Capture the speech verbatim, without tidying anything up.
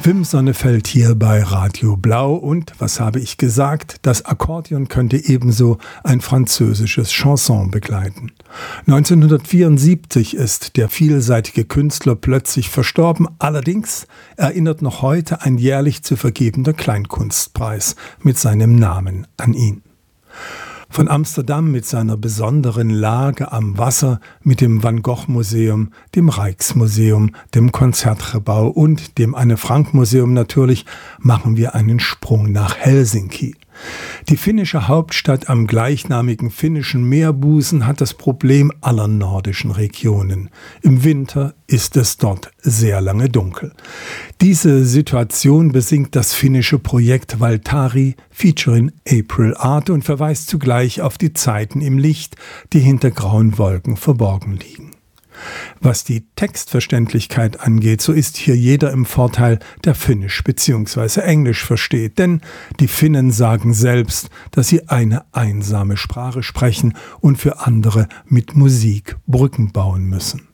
Filmsonne fällt hier bei Radio Blau und, was habe ich gesagt, das Akkordeon könnte ebenso ein französisches Chanson begleiten. neunzehnhundertvierundsiebzig ist der vielseitige Künstler plötzlich verstorben, allerdings erinnert noch heute ein jährlich zu vergebender Kleinkunstpreis mit seinem Namen an ihn. Von Amsterdam mit seiner besonderen Lage am Wasser, mit dem Van Gogh Museum, dem Rijksmuseum, dem Konzertgebouw und dem Anne Frank Museum natürlich, machen wir einen Sprung nach Helsinki. Die finnische Hauptstadt am gleichnamigen finnischen Meerbusen hat das Problem aller nordischen Regionen. Im Winter ist es dort sehr lange dunkel. Diese Situation besingt das finnische Projekt Valtari featuring April Art und verweist zugleich auf die Zeiten im Licht, die hinter grauen Wolken verborgen liegen. Was die Textverständlichkeit angeht, so ist hier jeder im Vorteil, der Finnisch bzw. Englisch versteht, denn die Finnen sagen selbst, dass sie eine einsame Sprache sprechen und für andere mit Musik Brücken bauen müssen.